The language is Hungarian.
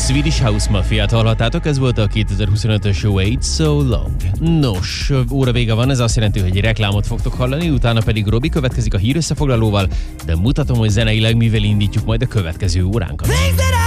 Swedish House Mafia-t hallhattátok, ez volt a 2025-ös Wait So Long. Nos, óra vége van, ez azt jelenti, hogy egy reklámot fogtok hallani, utána pedig Robi következik a hírösszefoglalóval, de mutatom, hogy zeneileg mivel indítjuk majd a következő óránkat.